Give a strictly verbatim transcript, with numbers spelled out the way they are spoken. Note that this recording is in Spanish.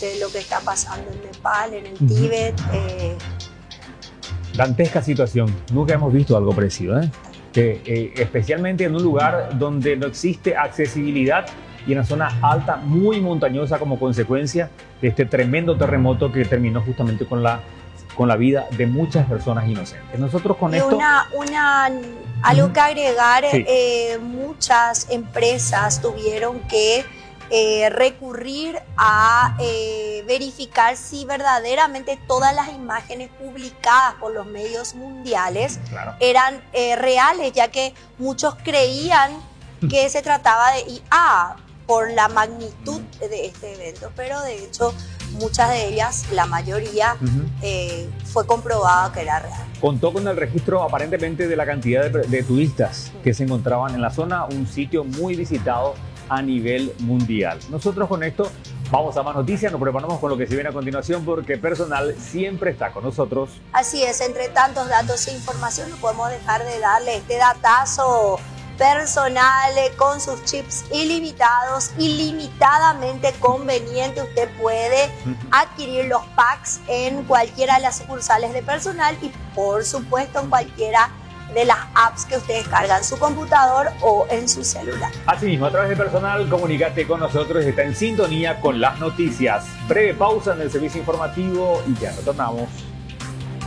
triste lo que está pasando en Nepal, en el uh-huh. Tíbet. Eh... Dantesca situación. Nunca hemos visto algo parecido, ¿eh? Que, eh, especialmente en un lugar donde no existe accesibilidad y en una zona alta, muy montañosa como consecuencia de este tremendo terremoto que terminó justamente con la, con la vida de muchas personas inocentes. Nosotros con y esto... Una, una, algo que agregar, sí. eh, muchas empresas tuvieron que eh, recurrir a eh, verificar si verdaderamente todas las imágenes publicadas por los medios mundiales claro. eran eh, reales, ya que muchos creían que se trataba de I A por la magnitud de este evento, pero de hecho muchas de ellas, la mayoría, uh-huh. eh, fue comprobado que era real. Contó con el registro aparentemente de la cantidad de, de turistas uh-huh. que se encontraban en la zona, un sitio muy visitado a nivel mundial. Nosotros con esto vamos a más noticias, nos preparamos con lo que se viene a continuación porque Personal siempre está con nosotros. Así es, entre tantos datos e información no podemos dejar de darle este datazo Personal con sus chips ilimitados, ilimitadamente conveniente. Usted puede adquirir los packs en cualquiera de las sucursales de Personal y por supuesto en cualquiera de las apps que usted descarga en su computador o en su celular. Asimismo, a través de Personal, comunícate con nosotros, está en sintonía con las noticias. Breve pausa en el servicio informativo y ya retornamos.